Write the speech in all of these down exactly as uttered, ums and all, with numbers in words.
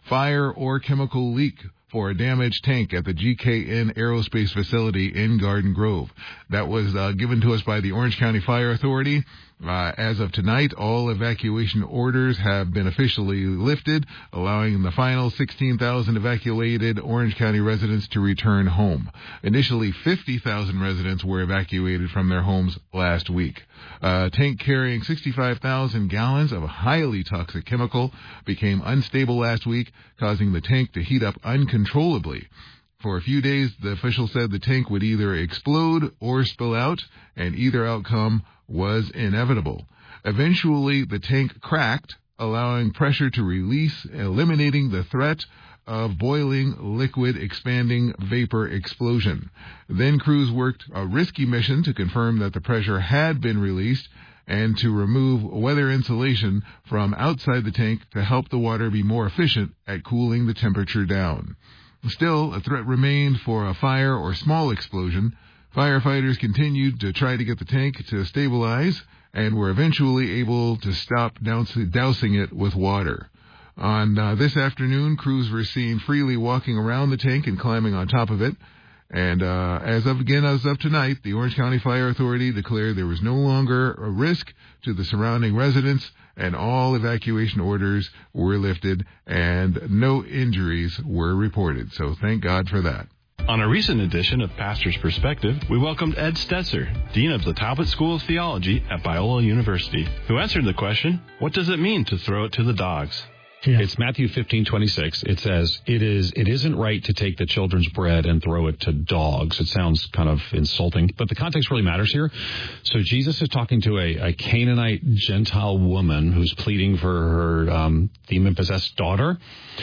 fire or chemical leak for a damaged tank at the G K N Aerospace Facility in Garden Grove. That was uh, given to us by the Orange County Fire Authority. Uh, as of tonight, all evacuation orders have been officially lifted, allowing the final sixteen thousand evacuated Orange County residents to return home. Initially, fifty thousand residents were evacuated from their homes last week. A tank carrying sixty-five thousand gallons of a highly toxic chemical became unstable last week, causing the tank to heat up uncontrollably. For a few days, the official said the tank would either explode or spill out, and either outcome was inevitable. Eventually, the tank cracked, allowing pressure to release, eliminating the threat of boiling, liquid, expanding vapor explosion. Then crews worked a risky mission to confirm that the pressure had been released and to remove weather insulation from outside the tank to help the water be more efficient at cooling the temperature down. Still, a threat remained for a fire or small explosion. Firefighters continued to try to get the tank to stabilize and were eventually able to stop dousing it with water. On uh, this afternoon, crews were seen freely walking around the tank and climbing on top of it. And uh, as of again, as of tonight, the Orange County Fire Authority declared there was no longer a risk to the surrounding residents, and all evacuation orders were lifted, and no injuries were reported. So thank God for that. On a recent edition of Pastor's Perspective, we welcomed Ed Stetzer, Dean of the Talbot School of Theology at Biola University, who answered the question, what does it mean to throw it to the dogs? Yeah. It's Matthew fifteen twenty-six. It says, it is, it isn't right to take the children's bread and throw it to dogs. It sounds kind of insulting, but the context really matters here. So Jesus is talking to a, a Canaanite Gentile woman who's pleading for her um, demon-possessed daughter.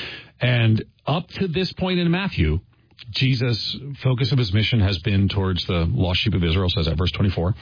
And up to this point in Matthew, Jesus' focus of his mission has been towards the lost sheep of Israel, says that verse twenty-four.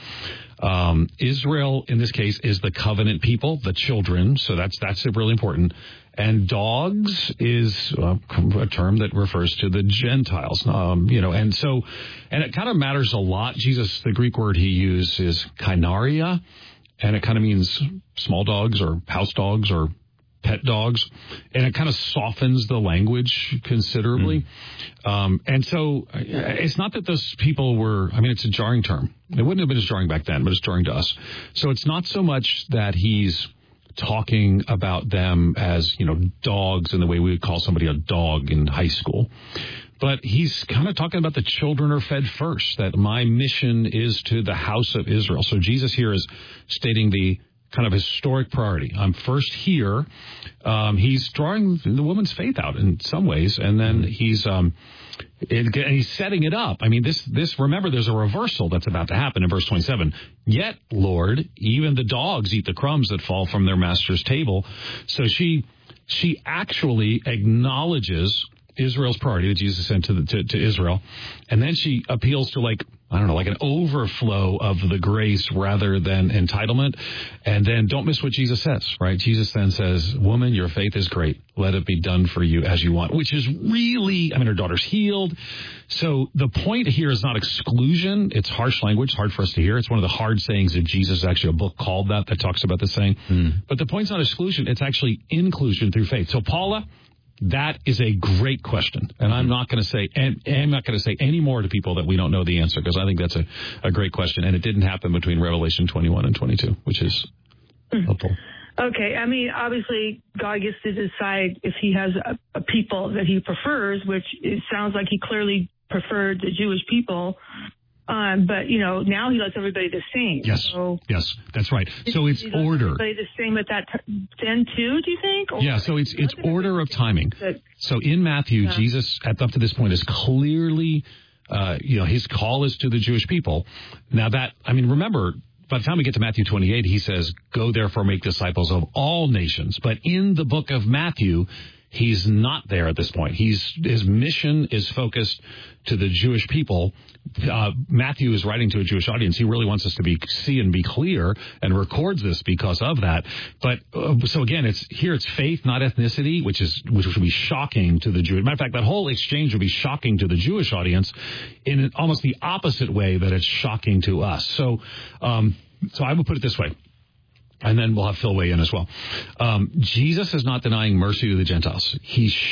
Um, Israel, in this case, is the covenant people, the children, so that's that's really important. And dogs is uh, a term that refers to the Gentiles, um, you know, and so, and it kind of matters a lot. Jesus, the Greek word he used is kainaria, and it kind of means small dogs or house dogs or pet dogs, and it kind of softens the language considerably. Mm. Um, and so it's not that those people were, I mean, it's a jarring term. It wouldn't have been as jarring back then, but it's jarring to us. So it's not so much that he's talking about them as, you know, dogs in the way we would call somebody a dog in high school. But he's kind of talking about the children are fed first, that my mission is to the house of Israel. So Jesus here is stating the kind of historic priority. I'm first here. Um, he's drawing the woman's faith out in some ways, and then he's um, it, and he's setting it up. I mean, this this remember, there's a reversal that's about to happen in verse twenty-seven. Yet, Lord, even the dogs eat the crumbs that fall from their master's table. So she she actually acknowledges Israel's priority that Jesus sent to, the, to to Israel, and then she appeals to, like, I don't know, like an overflow of the grace rather than entitlement. And then don't miss what Jesus says, right? Jesus then says, woman, your faith is great. Let it be done for you as you want, which is really, I mean, her daughter's healed. So the point here is not exclusion. It's harsh language, hard for us to hear. It's one of the hard sayings of Jesus, actually a book called that, that talks about this saying. Mm. But the point's not exclusion. It's actually inclusion through faith. So Paula, that is a great question, and I'm not going to say, and I'm not going to say any more to people that we don't know the answer, because I think that's a, a great question, and it didn't happen between Revelation twenty-one and twenty-two, which is helpful. Okay, I mean, obviously, God gets to decide if he has a, a people that he prefers, which it sounds like he clearly preferred the Jewish people. Um, but, you know, now he lets everybody the same. Yes, so yes, that's right. So it's he order. Everybody the same at that t- then, too, do you think? Or yeah, so it's it's order of timing. So in Matthew, yeah. Jesus, at, up to this point, is clearly, uh, you know, his call is to the Jewish people. Now that, I mean, remember, by the time we get to Matthew twenty-eight, he says, go therefore make disciples of all nations. But in the book of Matthew, he's not there at this point. He's his mission is focused to the Jewish people. Uh, Matthew is writing to a Jewish audience. He really wants us to be see and be clear, and records this because of that. But uh, so again, it's here. It's faith, not ethnicity, which is which would be shocking to the Jewish. Matter of fact, that whole exchange would be shocking to the Jewish audience in an, almost the opposite way that it's shocking to us. So, um, so I would put it this way. And then we'll have Phil weigh in as well. Um, Jesus is not denying mercy to the Gentiles. He's